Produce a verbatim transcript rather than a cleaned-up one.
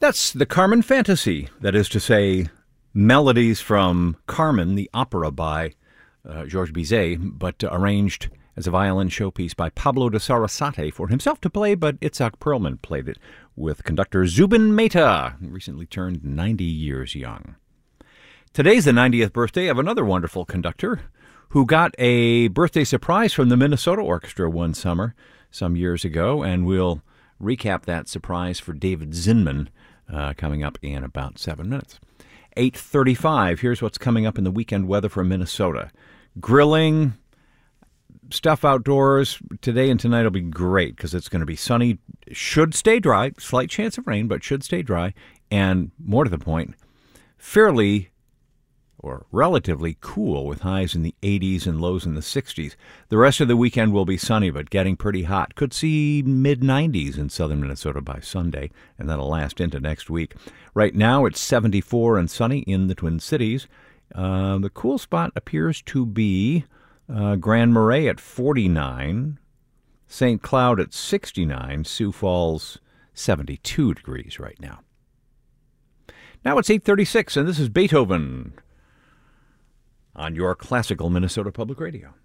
That's the Carmen Fantasy. That is to say, melodies from Carmen, the opera by uh, Georges Bizet, but uh, arranged as a violin showpiece by Pablo de Sarasate for himself to play, but Itzhak Perlman played it with conductor Zubin Mehta, who recently turned ninety years young. Today's the ninetieth birthday of another wonderful conductor who got a birthday surprise from the Minnesota Orchestra one summer, some years ago, and we'll recap that surprise for David Zinman uh, coming up in about seven minutes. eight thirty-five, here's what's coming up in the weekend weather for Minnesota. Grilling, stuff outdoors today and tonight will be great because it's going to be sunny. Should stay dry, slight chance of rain, but should stay dry. And more to the point, fairly or relatively cool with highs in the eighties and lows in the sixties. The rest of the weekend will be sunny, but getting pretty hot. Could see mid nineties in southern Minnesota by Sunday, and that'll last into next week. Right now it's seventy-four and sunny in the Twin Cities. Uh, the cool spot appears to be uh, Grand Marais at forty-nine, Saint Cloud at sixty-nine, Sioux Falls seventy-two degrees right now. Now it's eight thirty-six, and this is Beethoven on your classical Minnesota Public Radio.